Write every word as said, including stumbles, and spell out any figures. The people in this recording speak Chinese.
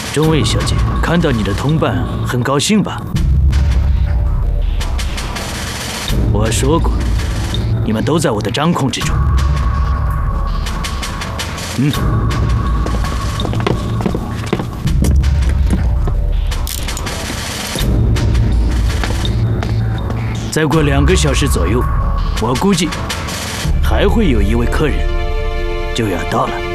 中尉小姐，看到你的同伴很高兴吧？我说过，你们都在我的掌控之中。嗯。再过两个小时左右，我估计还会有一位客人就要到了。